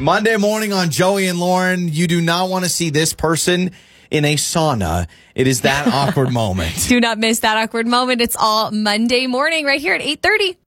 Monday morning on Joey and Lauren. You do not want to see this person in a sauna. It is that awkward moment. Do not miss that awkward moment. It's all Monday morning right here at 8:30.